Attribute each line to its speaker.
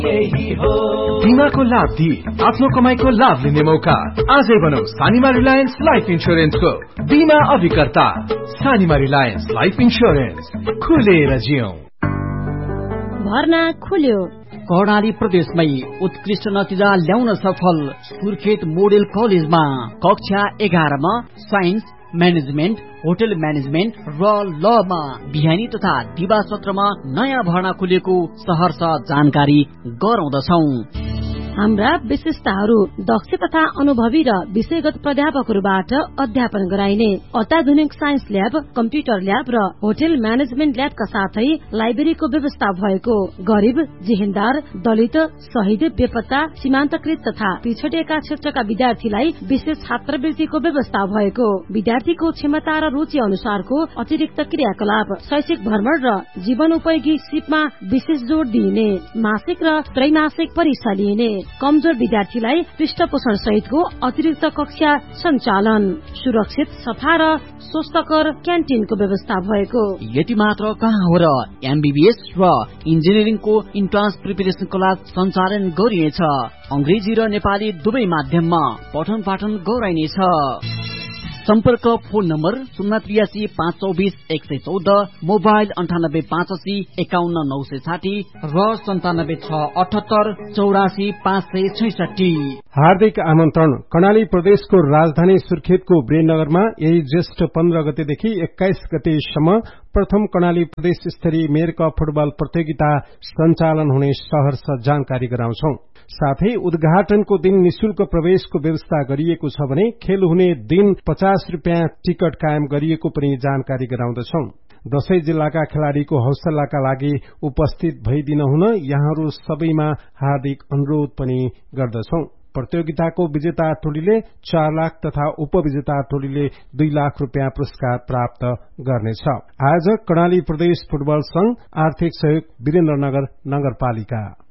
Speaker 1: बिमाको लाभ दिई आफ्नो कमाईको लाभ लिने मौका। आजै बनाऊ सानिमा रिलायन्स लाइफ इन्स्योरेन्सको बिमा अभिकर्ता। सानिमा रिलायन्स लाइफ इन्स्योरेन्स, खुलेर जियौं।
Speaker 2: भर्ना खुल्यो।
Speaker 3: कर्णाली प्रदेशमै उत्कृष्ट नतिजा ल्याउन सफल सुर्खेत मोडेल कलेजमा कक्षा 11 मा साइन्स, म्यानेजमेन्ट, होटल म्यानेजमेन्ट र लमा बिहानी तथा दिवा सत्रमा नयाँ भर्ना खुलेको सहर्ष जानकारी गराउँदछौ।
Speaker 2: हाम्रा विशेषताहरू दक्ष तथा अनुभवी र विषयगत प्राध्यापकहरूबाट अध्यापन गराइने अत्याधुनिक साइन्स ल्याब, कम्प्युटर ल्याब र होटल म्यानेजमेन्ट ल्याबका साथै लाइब्रेरीको व्यवस्था भएको, गरिब, जिहेन्दार, दलित, शहीद, बेपत्ता, सीमान्तकृत तथा पिछडिएका क्षेत्रका विद्यार्थीलाई विशेष छात्रवृत्तिको व्यवस्था भएको, विद्यार्थीको क्षमता र रुचि अनुसारको अतिरिक्त क्रियाकलाप, शैक्षिक भ्रमण र जीवनोपयोगी सिपमा विशेष जोड़ दिइने, मासिक र त्रैमासिक परीक्षा लिइने, कमजोर विद्यार्थीलाई पृष्ठपोषण सहितको अतिरिक्त कक्षा सञ्चालन, सुरक्षित, सफा र स्वस्थकर क्यान्टिनको व्यवस्था भएको।
Speaker 3: यति मात्र कहाँ हो र एमबीबीएस र इन्जिनियरिङको इन्ट्रान्स प्रिपरेसन क्लास सञ्चालन गरिनेछ। अंग्रेजी र नेपाली दुवै माध्यममा पठन पाठन गराइनेछ। सम्पर्क फोन नम्बर 083 524 114, मोबाइल 98 85 51 960 र 97 678 84 566।
Speaker 4: हार्दिक आमन्त्रण। कर्णाली प्रदेशको राजधानी सुर्खेतको वीरनगरमा यही ज्येष्ठ 15 गतेदेखि 21 गतेसम्म प्रथम कर्णाली प्रदेश स्तरीय मेयर कप फुटबल प्रतियोगिता सञ्चालन हुने सहर्ष जानकारी गराउँछौ। साथै उद्घाटनको दिन निशुल्क प्रवेशको व्यवस्था गरिएको छ भने खेल हुने दिन 50 रुपियाँ टिकट कायम गरिएको पनि जानकारी गराउँदछौ। दशै जिल्लाका खेलाड़ीको हौसलाका लागि उपस्थित भइदिन हुन यहाँहरू सबैमा हार्दिक अनुरोध पनि गर्दछौ। प्रतियोगिताको विजेता टोलीले 4 लाख तथा उपविजेता टोलीले 2 लाख रुपियाँ पुरस्कार प्राप्त गर्नेछ। आयोजक कर्णाली प्रदेश फुटबल संघ, आर्थिक सहयोग वीरेन्द्रनगर नगरपालिका।